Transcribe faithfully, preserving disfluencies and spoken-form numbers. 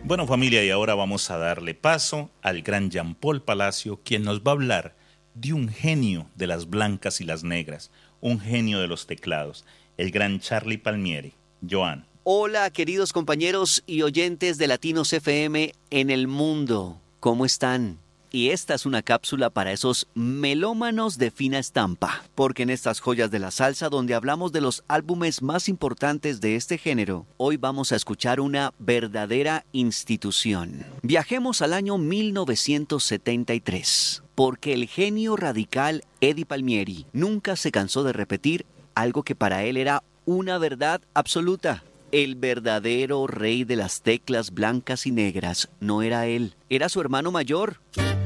Bueno, familia, y ahora vamos a darle paso al gran Jean Paul Palacio, quien nos va a hablar de un genio de las blancas y las negras, un genio de los teclados, el gran Charlie Palmieri. Joan. Hola, queridos compañeros y oyentes de Latinos F M en el mundo. ¿Cómo están? Y esta es una cápsula para esos melómanos de fina estampa, porque en estas joyas de la salsa, donde hablamos de los álbumes más importantes de este género, hoy vamos a escuchar una verdadera institución. Viajemos al año mil novecientos setenta y tres, porque el genio radical Eddie Palmieri nunca se cansó de repetir algo que para él era una verdad absoluta. El verdadero rey de las teclas blancas y negras no era él, era su hermano mayor.